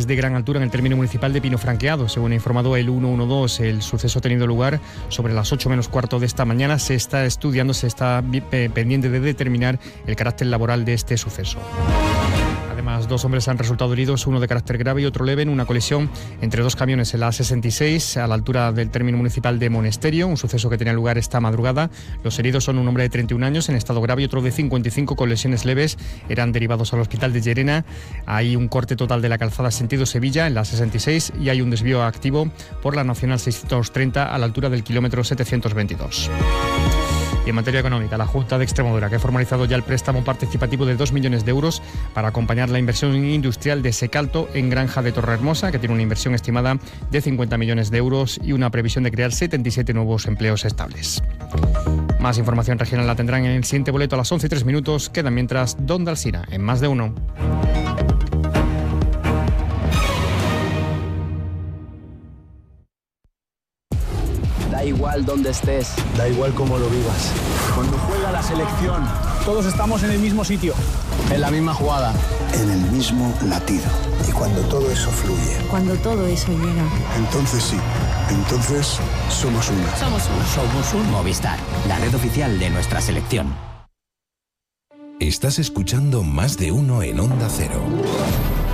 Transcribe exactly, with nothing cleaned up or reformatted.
de gran altura en el término municipal de Pino Franqueado. Según ha informado el ciento doce, el suceso ha tenido lugar sobre las ocho menos cuarto de esta mañana. Se está estudiando, se está pendiente de determinar el carácter laboral de este suceso. Además, dos hombres han resultado heridos, uno de carácter grave y otro leve, en una colisión entre dos camiones en la A sesenta y seis a la altura del término municipal de Monesterio, un suceso que tenía lugar esta madrugada. Los heridos son un hombre de treinta y un años en estado grave y otro de cincuenta y cinco con lesiones leves. Eran derivados al hospital de Llerena. Hay un corte total de la calzada sentido Sevilla en la A sesenta y seis y hay un desvío activo por la Nacional seiscientos treinta a la altura del kilómetro setecientos veintidós. Y en materia económica, la Junta de Extremadura, que ha formalizado ya el préstamo participativo de dos millones de euros para acompañar la inversión industrial de Secalto en Granja de Torrehermosa, que tiene una inversión estimada de cincuenta millones de euros y una previsión de crear setenta y siete nuevos empleos estables. Más información regional la tendrán en el siguiente boleto a las once y tres minutos. Queda mientras Don Dalsina, en Más de Uno. Da igual donde estés, da igual cómo lo vivas. Cuando juega la selección, todos estamos en el mismo sitio, en la misma jugada, en el mismo latido. Y cuando todo eso fluye, cuando todo eso llega, entonces sí, entonces somos uno. Somos uno. Somos un Movistar, la red oficial de nuestra selección. Estás escuchando Más de Uno en Onda Cero.